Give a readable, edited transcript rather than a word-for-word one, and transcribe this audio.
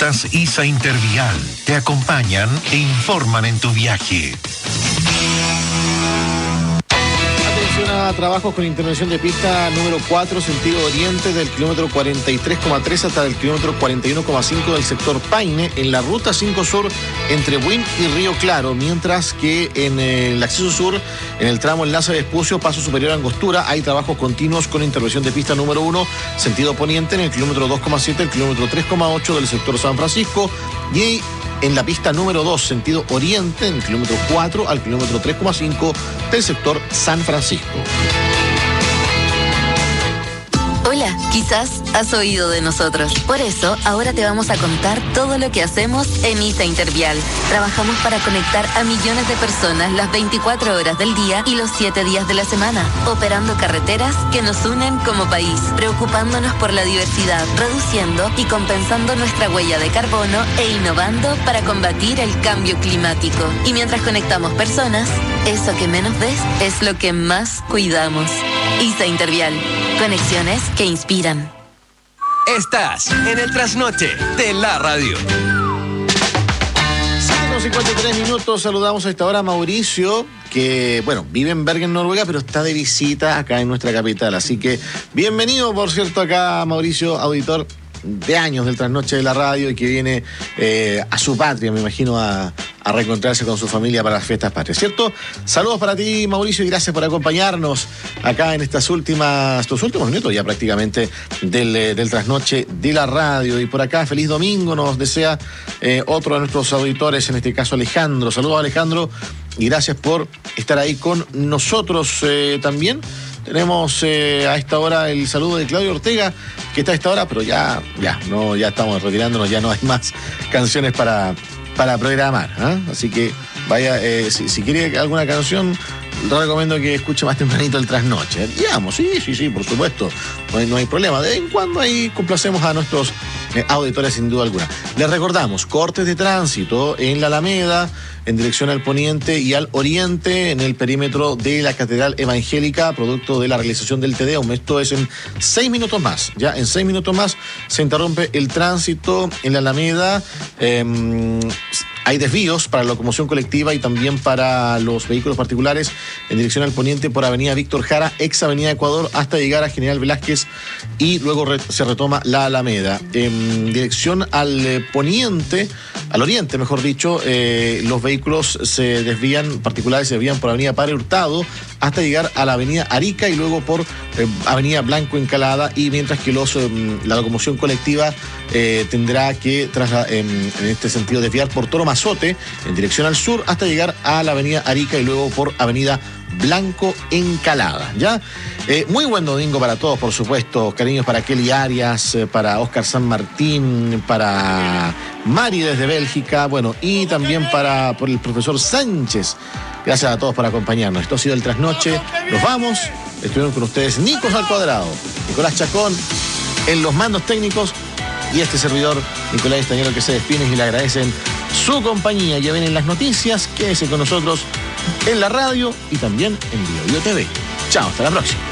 Rutas ISA Intervial te acompañan e informan en tu viaje. A trabajos con intervención de pista número 4, sentido oriente, del kilómetro 43,3 hasta el kilómetro 41,5 del sector Paine, en la ruta 5 Sur entre Buin y Río Claro, mientras que en el acceso sur, en el tramo Enlace de Vespucio, paso superior a Angostura, hay trabajos continuos con intervención de pista número 1, sentido poniente, en el kilómetro 2,7, el kilómetro 3,8 del sector San Francisco, y en la pista número 2, sentido oriente, en el kilómetro 4 al kilómetro 3,5 del sector San Francisco. Hola, quizás has oído de nosotros. Por eso, ahora te vamos a contar todo lo que hacemos en ISA Intervial. Trabajamos para conectar a millones de personas las 24 horas del día y los 7 días de la semana, operando carreteras que nos unen como país, preocupándonos por la diversidad, reduciendo y compensando nuestra huella de carbono e innovando para combatir el cambio climático. Y mientras conectamos personas, eso que menos ves es lo que más cuidamos. ISA Intervial. Conexiones que inspiran. Estás en el trasnoche de la radio. 7:53 minutos. Saludamos a esta hora a Mauricio, que, bueno, vive en Bergen, Noruega, pero está de visita acá en nuestra capital. Así que bienvenido, por cierto, acá Mauricio, auditor de años del trasnoche de la radio y que viene a su patria, me imagino, a reencontrarse con su familia para las fiestas patrias, ¿cierto? Saludos para ti, Mauricio, y gracias por acompañarnos acá en estos últimos minutos ya prácticamente del trasnoche de la radio. Y por acá, feliz domingo, nos desea otro de nuestros auditores, en este caso Alejandro. Saludos, Alejandro, y gracias por estar ahí con nosotros también. Tenemos a esta hora el saludo de Claudio Ortega, que está a esta hora, pero ya estamos retirándonos, ya no hay más canciones para programar, ¿eh? Así que vaya, si quiere alguna canción, le recomiendo que escuche más tempranito el trasnoche. Digamos, sí, por supuesto, no hay problema. De vez en cuando ahí complacemos a nuestros auditores sin duda alguna. Les recordamos, cortes de tránsito en la Alameda, en dirección al poniente y al oriente, en el perímetro de la Catedral Evangélica, producto de la realización del Te Deum. Esto es en 6 minutos más. Ya en 6 minutos más se interrumpe el tránsito en la Alameda. Hay desvíos para la locomoción colectiva y también para los vehículos particulares en dirección al poniente por Avenida Víctor Jara, ex Avenida Ecuador, hasta llegar a General Velázquez, y luego se retoma la Alameda. En dirección al poniente, al oriente, mejor dicho, los vehículos particulares se desvían por Avenida Padre Hurtado hasta llegar a la Avenida Arica y luego por Avenida Blanco Encalada, y mientras que la locomoción colectiva tendrá que, en este sentido, desviar por Toro Mazote en dirección al sur hasta llegar a la Avenida Arica y luego por Avenida Blanco Encalada, ¿ya? Muy buen domingo para todos, por supuesto. Cariños para Kelly Arias, para Oscar San Martín, para Mari desde Bélgica, bueno, y también por el profesor Sánchez. Gracias a todos por acompañarnos. Esto ha sido el trasnoche. Nos vamos. Estuvieron con ustedes Nicos al cuadrado, Nicolás Chacón en los mandos técnicos, y este servidor, Nicolás Estañero, que se despiden y le agradecen su compañía. Ya vienen las noticias. Quédese con nosotros en la radio y también en Bio TV. Chao, hasta la próxima.